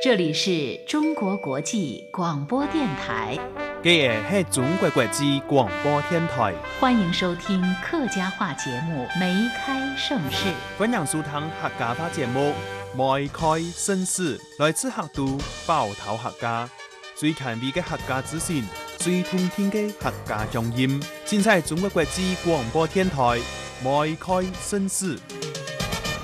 这里是中国国际广播电台。 这是中国国际广播电台， 欢迎收听客家话节目《梅开盛世》。 欢迎收听客家话节目《梅开盛世》，来自客都包头客家，最前卫的客家资讯，最通天的客家乡音，尽在中国国际广播电台《梅开盛世》。